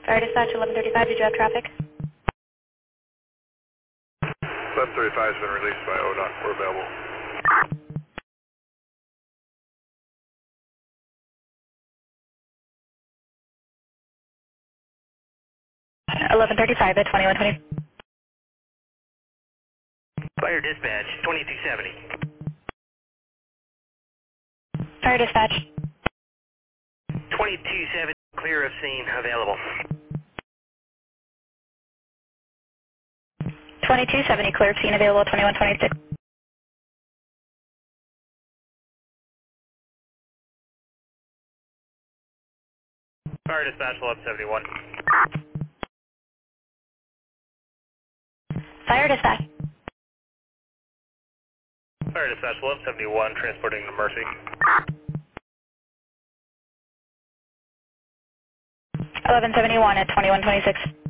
Fire dispatch 1135, did you have traffic? 1135 has been released by ODOT. We're available. 1135 at 2120. Fire dispatch 2270. Fire dispatch. 2270, clear of scene, available. 2270, clear of scene, available 2126. Fire dispatch 1171. Fire dispatch. Fire dispatch 1171, transporting to Mercy. 1171 at 2126.